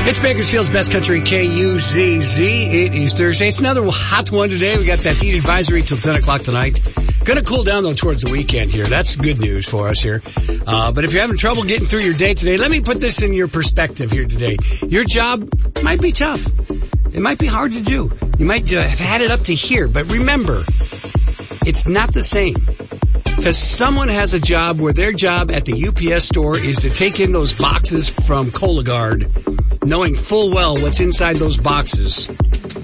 It's Bakersfield's Best Country, KUZZ. It is Thursday. It's another hot one today. We got that heat advisory till 10 o'clock tonight. Going to cool down, though, towards the weekend here. That's good news for us here. But if you're having trouble getting through your day today, let me put this in your perspective here today. Your job might be tough. It might be hard to do. You might have had it up to here. But remember, it's not the same. Because someone has a job where their job at the UPS store is to take in those boxes from Cologuard, knowing full well what's inside those boxes.